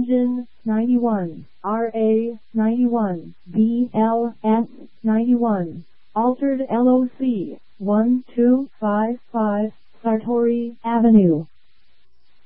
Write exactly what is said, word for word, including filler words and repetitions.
Engine ninety-one, R A ninety-one, B L S ninety-one. Altered L O C one two five five Sartori Avenue.